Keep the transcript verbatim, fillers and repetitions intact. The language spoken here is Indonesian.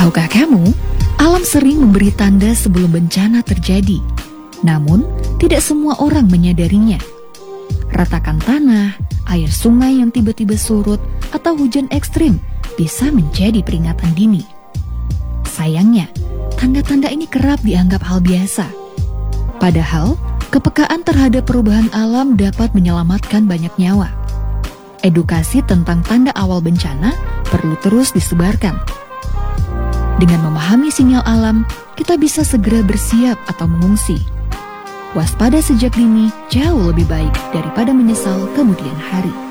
Tahukah kamu, alam sering memberi tanda sebelum bencana terjadi. Namun, tidak semua orang menyadarinya. Ratakan tanah, air sungai yang tiba-tiba surut, atau hujan ekstrim bisa menjadi peringatan dini. Sayangnya, tanda-tanda ini kerap dianggap hal biasa. Padahal, kepekaan terhadap perubahan alam dapat menyelamatkan banyak nyawa. Edukasi tentang tanda awal bencana perlu terus disebarkan. Dengan memahami sinyal alam, kita bisa segera bersiap atau mengungsi. Waspada sejak dini jauh lebih baik daripada menyesal kemudian hari.